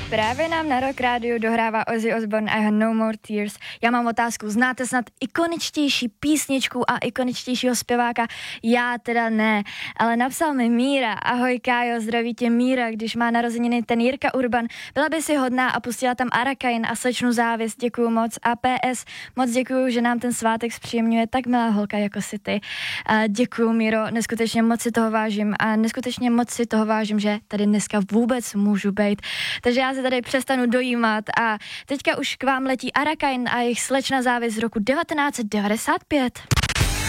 Právě nám na Rock Rádiu dohrává Ozzy Osbourne a jeho No More Tears. Já mám otázku, znáte snad ikoničtější písničku a ikoničtějšího zpěváka? Já teda ne, ale napsal mi Míra. Ahoj Kájo, zdraví tě Míra, když má narozeniny ten Jirka Urban. Byla by si hodná a pustila tam Arakain a slečnu Závist, děkuju moc. A PS, moc děkuju, že nám ten svátek zpříjemňuje tak milá holka jako si ty. Děkuju Míro, neskutečně moc si toho vážím a neskutečně moc si toho vážím, že tady dneska vůbec můžu být. Takže já se tady přestanu dojímat a teďka už k vám letí Arakain a jejich slečna Závist z roku 1995.